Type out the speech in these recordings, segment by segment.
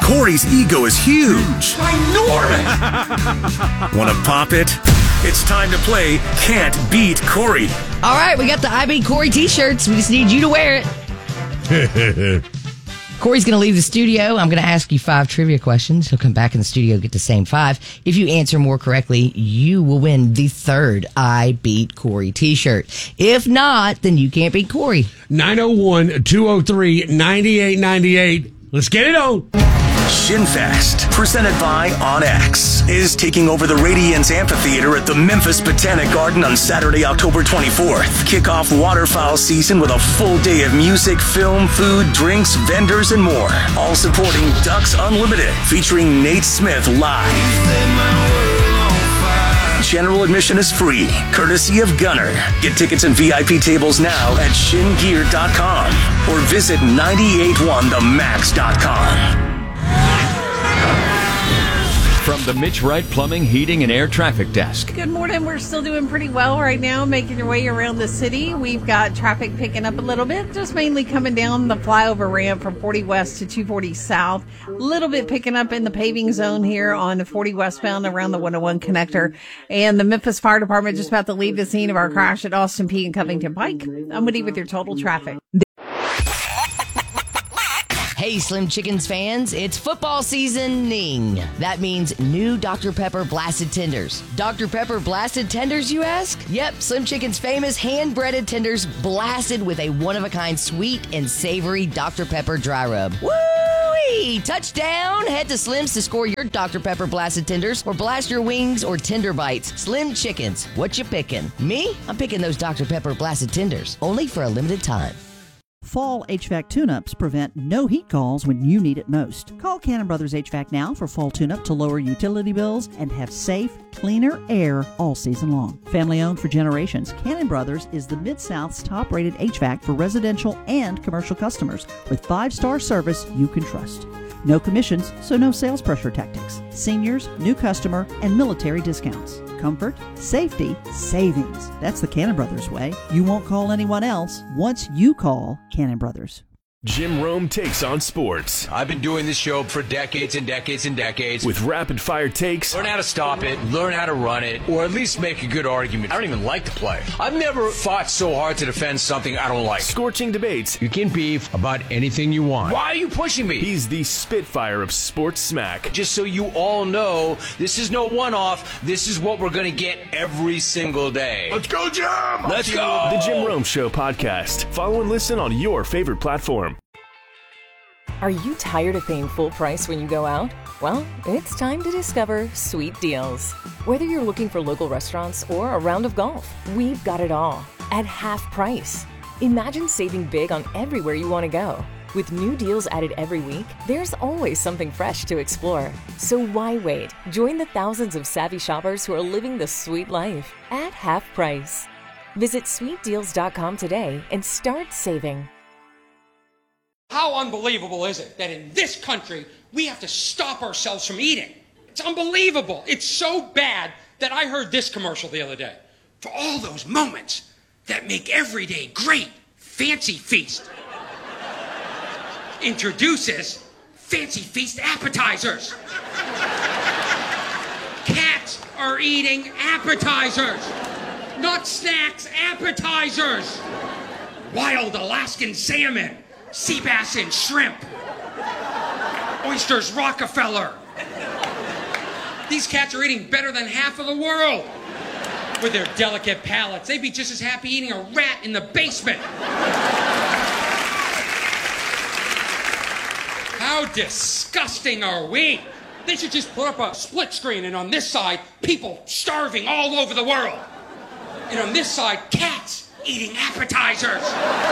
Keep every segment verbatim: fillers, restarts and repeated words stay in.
Corey's ego is huge. Enormous! Want to pop it? It's time to play Can't Beat Corey. All right, we got the I Beat Corey t-shirts. We just need you to wear it. Corey's going to leave the studio. I'm going to ask you five trivia questions. He'll come back in the studio, get the same five. If you answer more correctly, you will win the third I Beat Corey t-shirt. If not, then you can't beat Corey. nine oh one, two oh three, nine eight nine eight. Let's get it on. ShinFest, presented by OnX, is taking over the Radiance Amphitheater at the Memphis Botanic Garden on Saturday, October twenty-fourth. Kick off waterfowl season with a full day of music, film, food, drinks, vendors, and more. All supporting Ducks Unlimited, featuring Nate Smith live. General admission is free, courtesy of Gunner. Get tickets and V I P tables now at shin gear dot com or visit nine eight one the max dot com. From the Mitch Wright Plumbing, Heating, and Air Traffic Desk. Good morning. We're still doing pretty well right now, making your way around the city. We've got traffic picking up a little bit, just mainly coming down the flyover ramp from forty West to two forty South. A little bit picking up in the paving zone here on the forty westbound around the one oh one connector. And the Memphis Fire Department just about to leave the scene of our crash at Austin Peay and Covington Pike. I'm Woody with your total traffic. Hey, Slim Chickens fans, it's football seasoning. That means new Doctor Pepper Blasted Tenders. Doctor Pepper Blasted Tenders, you ask? Yep, Slim Chicken's famous hand-breaded tenders blasted with a one-of-a-kind sweet and savory Doctor Pepper dry rub. Woo-wee! Touchdown! Head to Slim's to score your Doctor Pepper Blasted Tenders or blast your wings or tender bites. Slim Chickens, what you picking? Me? I'm picking those Doctor Pepper Blasted Tenders, only for a limited time. Fall H V A C tune-ups prevent no heat calls when you need it most. Call Cannon Brothers H V A C now for fall tune-up to lower utility bills and have safe, cleaner air all season long. Family-owned for generations, Cannon Brothers is the Mid-South's top-rated H V A C for residential and commercial customers with five-star service you can trust. No commissions, so no sales pressure tactics. Seniors, new customer, and military discounts. Comfort, safety, savings. That's the Cannon Brothers way. You won't call anyone else once you call Cannon Brothers. Jim Rome takes on sports. I've been doing this show for decades and decades and decades. With rapid-fire takes. Learn how to stop it, learn how to run it, or at least make a good argument. I don't even like to play. I've never fought so hard to defend something I don't like. Scorching debates. You can beef about anything you want. Why are you pushing me? He's the Spitfire of sports smack. Just so you all know, this is no one-off. This is what we're going to get every single day. Let's go, Jim! Let's go! The Jim Rome Show podcast. Follow and listen on your favorite platform. Are you tired of paying full price when you go out? Well, it's time to discover Sweet Deals. Whether you're looking for local restaurants or a round of golf, we've got it all at half price. Imagine saving big on everywhere you want to go. With new deals added every week, there's always something fresh to explore. So why wait? Join the thousands of savvy shoppers who are living the sweet life at half price. Visit sweet deals dot com today and start saving. How unbelievable is it that in this country, we have to stop ourselves from eating? It's unbelievable. It's so bad that I heard this commercial the other day. For all those moments that make every day great, Fancy Feast introduces Fancy Feast appetizers. Cats are eating appetizers, not snacks, appetizers. Wild Alaskan salmon, sea bass and shrimp, oysters Rockefeller. These cats are eating better than half of the world. With their delicate palates, they'd be just as happy eating a rat in the basement. How disgusting are we? They should just put up a split screen, and on this side, people starving all over the world. And on this side, cats eating appetizers.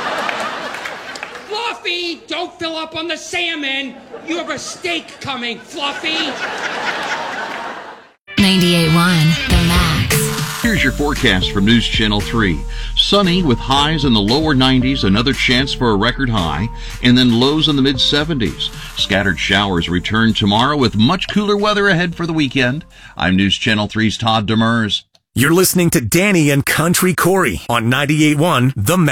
Fluffy, don't fill up on the salmon. You have a steak coming, Fluffy. ninety-eight point one, The Max. Here's your forecast from News Channel three. Sunny with highs in the lower nineties, another chance for a record high, and then lows in the mid seventies. Scattered showers return tomorrow with much cooler weather ahead for the weekend. I'm News Channel three's Todd Demers. You're listening to Danny and Country Corey on ninety-eight point one The Max.